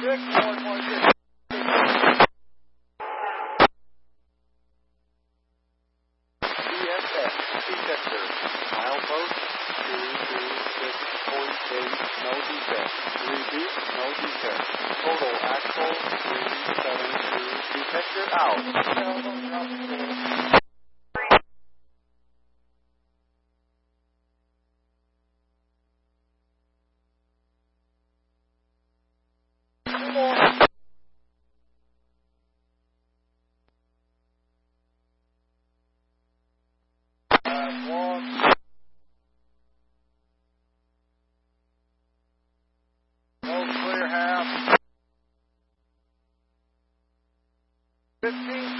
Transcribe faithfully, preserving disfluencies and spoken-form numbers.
six, four point six. D S S, detector, milepost two two six point eight, no defect. Repeat, no defect. Total actual three seven two, detector out. Fifteen